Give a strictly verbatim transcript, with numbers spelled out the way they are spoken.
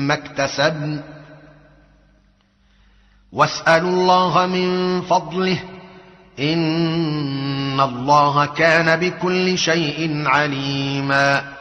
مما اكتسبن واسألوا الله من فضله إن الله كان بكل شيء عليما